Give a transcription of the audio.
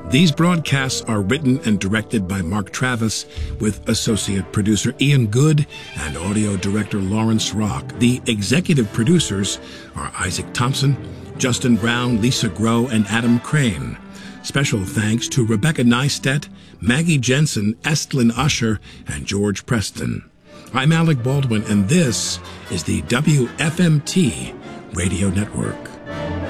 These broadcasts are written and directed by Mark Travis, with associate producer Ian Good and audio director Lawrence Rock. The executive producers are Isaac Thompson, Justin Brown, Lisa Groh, and Adam Crane. Special thanks to Rebecca Neistat, Maggie Jensen, Estlin Usher, and George Preston. I'm Alec Baldwin, and this is the WFMT Radio Network.